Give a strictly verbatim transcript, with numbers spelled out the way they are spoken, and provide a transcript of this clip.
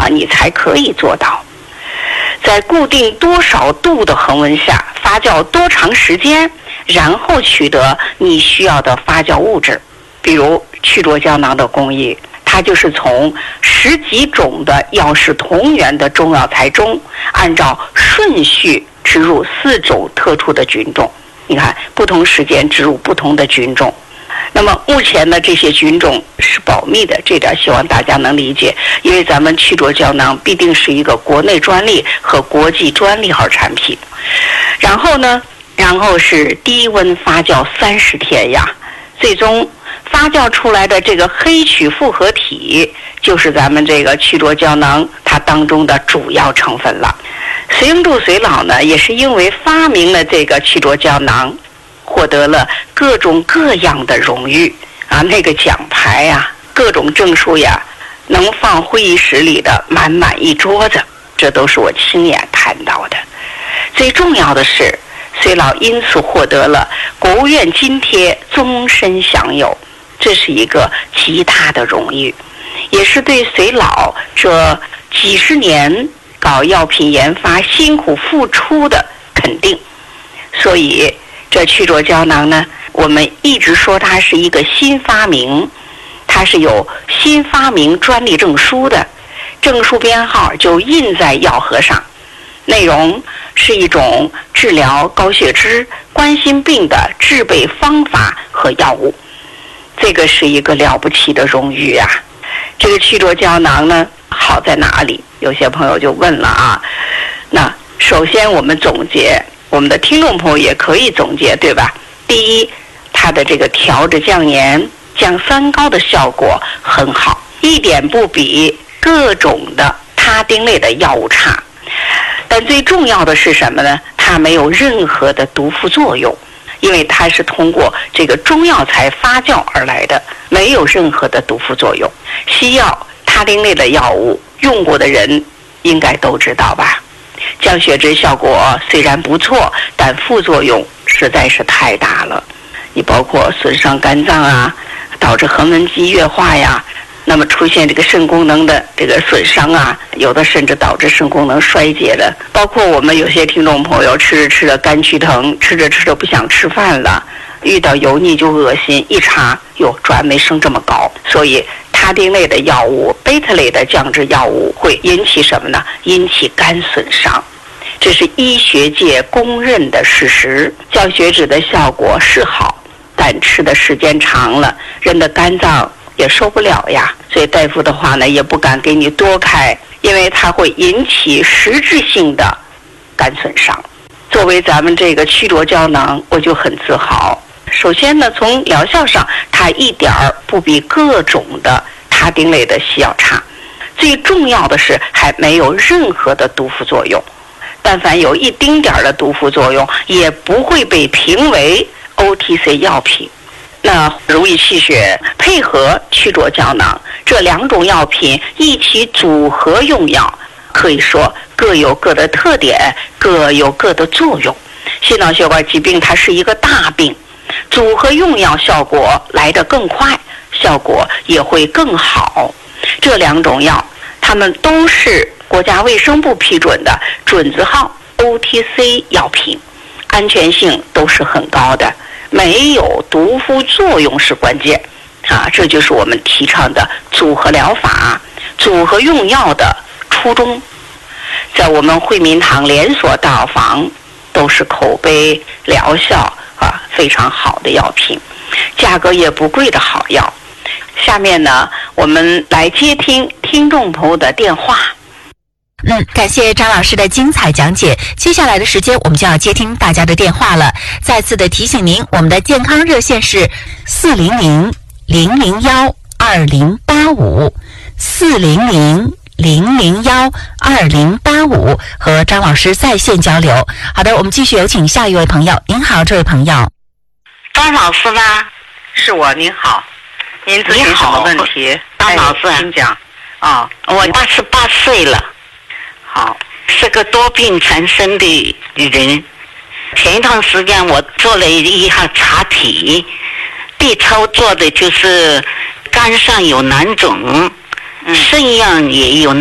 啊，你才可以做到。在固定多少度的恒温下发酵多长时间，然后取得你需要的发酵物质。比如曲浊胶囊的工艺，它就是从十几种的药食同源的中药材中，按照顺序植入四种特殊的菌种。你看，不同时间植入不同的菌种。那么目前呢，这些菌种是保密的，这点希望大家能理解，因为咱们曲浊胶囊必定是一个国内专利和国际专利号产品。然后呢，然后是低温发酵三十天呀，最终发酵出来的这个黑曲复合体，就是咱们这个曲浊胶囊它当中的主要成分了。隋英柱隋老呢，也是因为发明了这个曲浊胶囊，获得了各种各样的荣誉啊，那个奖牌呀，各种证书呀，能放会议室里的满满一桌子，这都是我亲眼看到的。最重要的是，隋老因此获得了国务院津贴，终身享有，这是一个极大的荣誉，也是对隋老这几十年搞药品研发辛苦付出的肯定。所以这曲浊胶囊呢，我们一直说它是一个新发明，它是有新发明专利证书的，证书编号就印在药盒上，内容是一种治疗高血脂、冠心病的制备方法和药物。这个是一个了不起的荣誉啊！这个曲浊胶囊呢，好在哪里？有些朋友就问了啊。那首先我们总结，我们的听众朋友也可以总结，对吧？第一，它的这个调制降盐、降三高的效果很好，一点不比各种的他汀类的药物差。但最重要的是什么呢？它没有任何的毒副作用，因为它是通过这个中药材发酵而来的，没有任何的毒副作用。西药他汀类的药物用过的人应该都知道吧？降血脂效果虽然不错，但副作用实在是太大了。你包括损伤肝脏啊，导致横纹肌越化呀，那么出现这个肾功能的这个损伤啊，有的甚至导致肾功能衰竭的。包括我们有些听众朋友吃着吃着肝区疼，吃着吃着不想吃饭了，遇到油腻就恶心，一查哟，转酶升这么高。所以他汀类的药物、贝塔类的降脂药物会引起什么呢？引起肝损伤。这是医学界公认的事实。降血脂的效果是好，但吃的时间长了，人的肝脏也受不了呀。所以大夫的话呢，也不敢给你多开，因为它会引起实质性的肝损伤。作为咱们这个曲浊胶囊，我就很自豪。首先呢，从疗效上，它一点儿不比各种的他汀类的西药差。最重要的是，还没有任何的毒副作用。但凡有一丁点儿的毒副作用，也不会被评为 O T C 药品。那如意气血配合曲浊胶囊这两种药品一起组合用药，可以说各有各的特点，各有各的作用。心脑血管疾病它是一个大病，组合用药效果来得更快，效果也会更好。这两种药它们都是国家卫生部批准的准字号 O T C 药品，安全性都是很高的，没有毒副作用是关键啊！这就是我们提倡的组合疗法、组合用药的初衷。在我们惠民堂连锁大药房都是口碑疗效啊非常好的药品，价格也不贵的好药。下面呢，我们来接听听众朋友的电话。 嗯，感谢张老师的精彩讲解。接下来的时间我们就要接听大家的电话了。再次的提醒您，我们的健康热线是四零零零零幺二零八五四零零零零幺二零八五，和张老师在线交流。好的，我们继续有请下一位朋友。您好，这位朋友。 张老师吗？ 是我，您好。您咨询什么问题？ 张老师， 请讲。啊、 哦，我八十八岁了。 好， 是个多病缠身的人。前一段时间我做了一下查体，B超做的就是肝上有囊肿，肾样也有